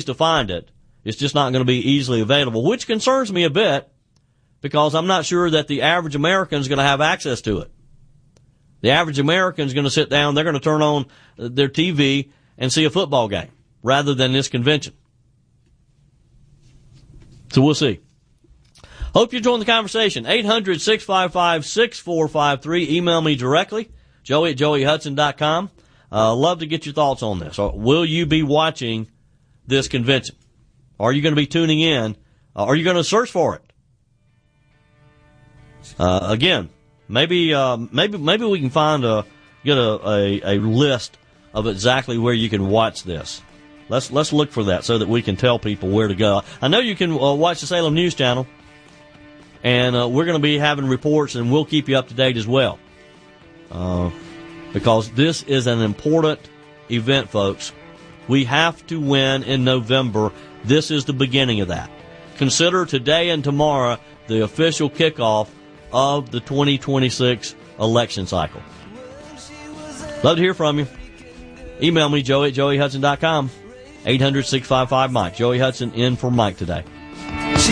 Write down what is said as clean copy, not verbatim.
to find it. It's just not going to be easily available, which concerns me a bit because I'm not sure that the average American is going to have access to it. The average American is going to sit down, they're going to turn on their TV and see a football game rather than this convention. So we'll see. Hope you join the conversation. 800-655-6453. Email me directly, joey@joeyhudson.com. Love to get your thoughts on this. Will you be watching this convention? Are you going to be tuning in? Are you going to search for it? Again, maybe we can get a list of exactly where you can watch this. Let's look for that so that we can tell people where to go. I know you can watch the Salem News Channel, and we're going to be having reports, and we'll keep you up to date as well. Because this is an important event, folks. We have to win in November. This is the beginning of that. Consider today and tomorrow the official kickoff of the 2026 election cycle. Love to hear from you. Email me, joey@joeyhudson.com. 800-655-MIKE. Joey Hudson in for Mike today.